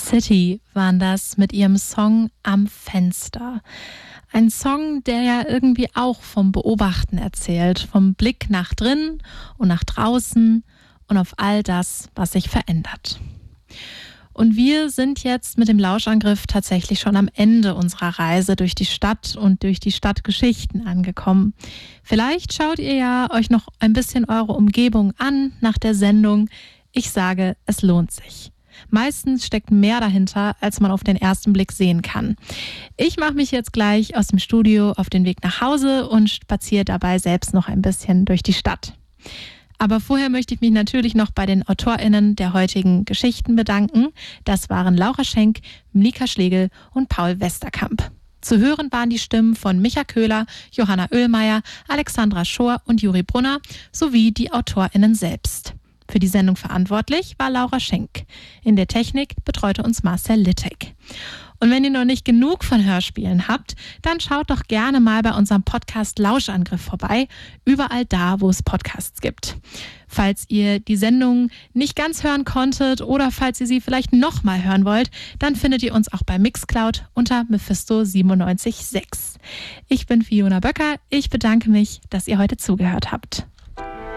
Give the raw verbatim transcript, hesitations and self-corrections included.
City waren das mit ihrem Song Am Fenster. Ein Song, der ja irgendwie auch vom Beobachten erzählt, vom Blick nach drinnen und nach draußen und auf all das, was sich verändert. Und wir sind jetzt mit dem Lauschangriff tatsächlich schon am Ende unserer Reise durch die Stadt und durch die Stadtgeschichten angekommen. Vielleicht schaut ihr ja euch noch ein bisschen eure Umgebung an nach der Sendung. Ich sage, es lohnt sich. Meistens steckt mehr dahinter, als man auf den ersten Blick sehen kann. Ich mache mich jetzt gleich aus dem Studio auf den Weg nach Hause und spaziere dabei selbst noch ein bisschen durch die Stadt. Aber vorher möchte ich mich natürlich noch bei den AutorInnen der heutigen Geschichten bedanken. Das waren Laura Schenk, Mlika Schlegel und Paul Westerkamp. Zu hören waren die Stimmen von Micha Köhler, Johanna Oehlmeier, Alexandra Schor und Juri Brunner sowie die AutorInnen selbst. Für die Sendung verantwortlich war Laura Schenk. In der Technik betreute uns Marcel Littek. Und wenn ihr noch nicht genug von Hörspielen habt, dann schaut doch gerne mal bei unserem Podcast Lauschangriff vorbei, überall da, wo es Podcasts gibt. Falls ihr die Sendung nicht ganz hören konntet oder falls ihr sie vielleicht nochmal hören wollt, dann findet ihr uns auch bei Mixcloud unter Mephisto siebenundneunzig Komma sechs. Ich bin Fiona Böcker, ich bedanke mich, dass ihr heute zugehört habt.